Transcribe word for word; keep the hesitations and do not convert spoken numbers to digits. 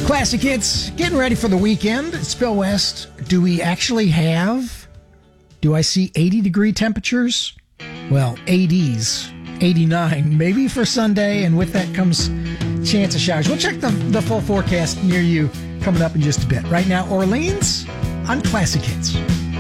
Classic hits, getting ready for the weekend. It's Bill West. Do we actually have, do I see eighty degree temperatures? Well, eighties, eighty-nine, maybe for Sunday, and with that comes chance of showers. We'll check the, the full forecast near you coming up in just a bit. Right now, Orleans on Classic Hits.